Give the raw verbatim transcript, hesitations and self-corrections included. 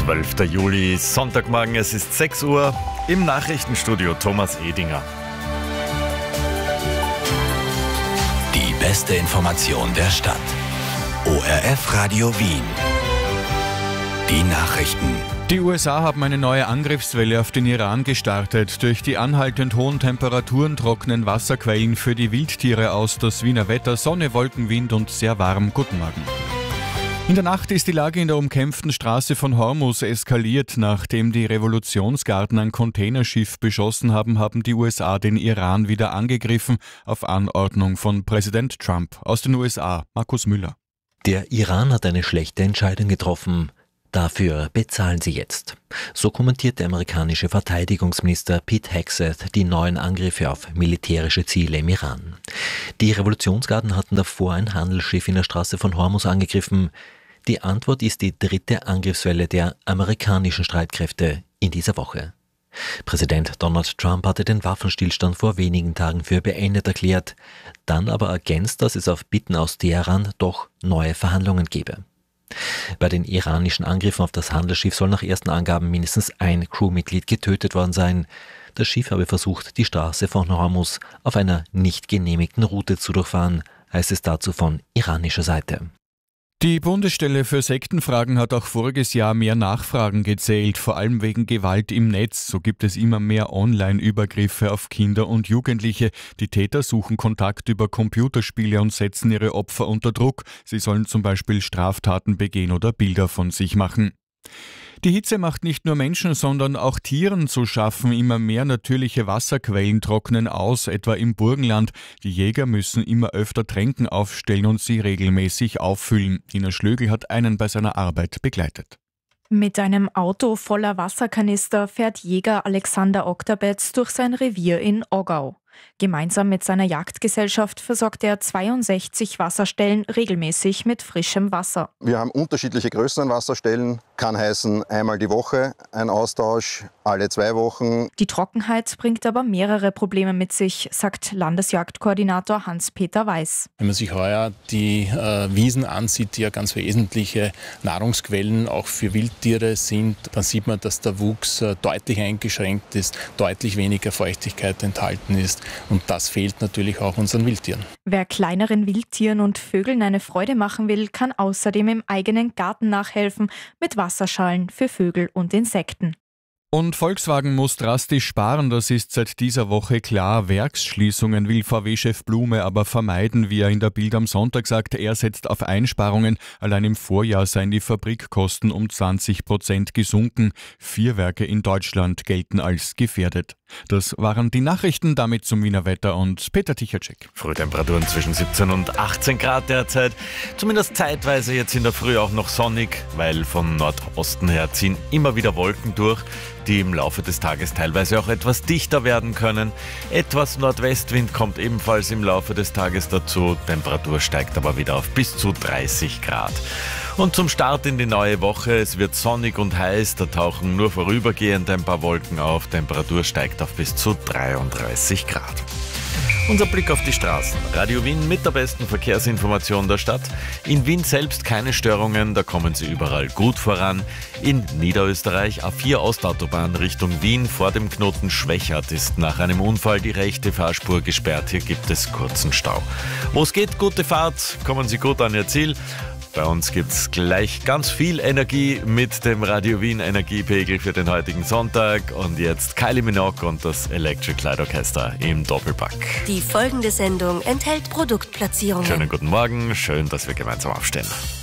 zwölfter Juli, Sonntagmorgen, es ist sechs Uhr, im Nachrichtenstudio Thomas Edinger. Die beste Information der Stadt. O R F Radio Wien. Die Nachrichten. Die U S A haben eine neue Angriffswelle auf den Iran gestartet. Durch die anhaltend hohen Temperaturen trocknen Wasserquellen für die Wildtiere aus. Das Wiener Wetter, Sonne, Wolken, Wind und sehr warm. Guten Morgen. In der Nacht ist die Lage in der umkämpften Straße von Hormuz eskaliert. Nachdem die Revolutionsgarden ein Containerschiff beschossen haben, haben die U S A den Iran wieder angegriffen, auf Anordnung von Präsident Trump. Aus den U S A, Markus Müller. Der Iran hat eine schlechte Entscheidung getroffen. Dafür bezahlen sie jetzt. So kommentiert der amerikanische Verteidigungsminister Pete Hegseth die neuen Angriffe auf militärische Ziele im Iran. Die Revolutionsgarden hatten davor ein Handelsschiff in der Straße von Hormuz angegriffen. Die Antwort ist die dritte Angriffswelle der amerikanischen Streitkräfte in dieser Woche. Präsident Donald Trump hatte den Waffenstillstand vor wenigen Tagen für beendet erklärt, dann aber ergänzt, dass es auf Bitten aus Teheran doch neue Verhandlungen gebe. Bei den iranischen Angriffen auf das Handelsschiff soll nach ersten Angaben mindestens ein Crewmitglied getötet worden sein. Das Schiff habe versucht, die Straße von Hormuz auf einer nicht genehmigten Route zu durchfahren, heißt es dazu von iranischer Seite. Die Bundesstelle für Sektenfragen hat auch voriges Jahr mehr Nachfragen gezählt, vor allem wegen Gewalt im Netz. So gibt es immer mehr Online-Übergriffe auf Kinder und Jugendliche. Die Täter suchen Kontakt über Computerspiele und setzen ihre Opfer unter Druck. Sie sollen zum Beispiel Straftaten begehen oder Bilder von sich machen. Die Hitze macht nicht nur Menschen, sondern auch Tieren zu schaffen. Immer mehr natürliche Wasserquellen trocknen aus, etwa im Burgenland. Die Jäger müssen immer öfter Tränken aufstellen und sie regelmäßig auffüllen. Ina Schlögl hat einen bei seiner Arbeit begleitet. Mit einem Auto voller Wasserkanister fährt Jäger Alexander Oktabetz durch sein Revier in Oggau. Gemeinsam mit seiner Jagdgesellschaft versorgt er zweiundsechzig Wasserstellen regelmäßig mit frischem Wasser. Wir haben unterschiedliche Größen an Wasserstellen. Kann heißen einmal die Woche ein Austausch, alle zwei Wochen. Die Trockenheit bringt aber mehrere Probleme mit sich, sagt Landesjagdkoordinator Hans-Peter Weiß. Wenn man sich heuer die äh, Wiesen ansieht, die ja ganz wesentliche Nahrungsquellen auch für Wildtiere sind, dann sieht man, dass der Wuchs äh, deutlich eingeschränkt ist, deutlich weniger Feuchtigkeit enthalten ist. Und das fehlt natürlich auch unseren Wildtieren. Wer kleineren Wildtieren und Vögeln eine Freude machen will, kann außerdem im eigenen Garten nachhelfen mit Wasserschalen für Vögel und Insekten. Und Volkswagen muss drastisch sparen, das ist seit dieser Woche klar. Werksschließungen will V W-Chef Blume aber vermeiden, wie er in der Bild am Sonntag sagt. Er setzt auf Einsparungen. Allein im Vorjahr seien die Fabrikkosten um zwanzig Prozent gesunken. Vier Werke in Deutschland gelten als gefährdet. Das waren die Nachrichten, damit zum Wiener Wetter und Peter Tichacek. Frühtemperaturen zwischen siebzehn und achtzehn Grad derzeit. Zumindest zeitweise jetzt in der Früh auch noch sonnig, weil von Nordosten her ziehen immer wieder Wolken durch, die im Laufe des Tages teilweise auch etwas dichter werden können. Etwas Nordwestwind kommt ebenfalls im Laufe des Tages dazu. Temperatur steigt aber wieder auf bis zu dreißig Grad. Und zum Start in die neue Woche, es wird sonnig und heiß, da tauchen nur vorübergehend ein paar Wolken auf. Temperatur steigt auf bis zu dreiunddreißig Grad. Unser Blick auf die Straßen. Radio Wien mit der besten Verkehrsinformation der Stadt. In Wien selbst keine Störungen, da kommen Sie überall gut voran. In Niederösterreich A vier Ostautobahn Richtung Wien vor dem Knoten Schwechat ist nach einem Unfall die rechte Fahrspur gesperrt. Hier gibt es kurzen Stau. Wo es geht, gute Fahrt, kommen Sie gut an Ihr Ziel. Bei uns gibt es gleich ganz viel Energie mit dem Radio Wien Energiepegel für den heutigen Sonntag. Und jetzt Kylie Minogue und das Electric Light Orchestra im Doppelpack. Die folgende Sendung enthält Produktplatzierungen. Schönen guten Morgen, schön, dass wir gemeinsam aufstehen.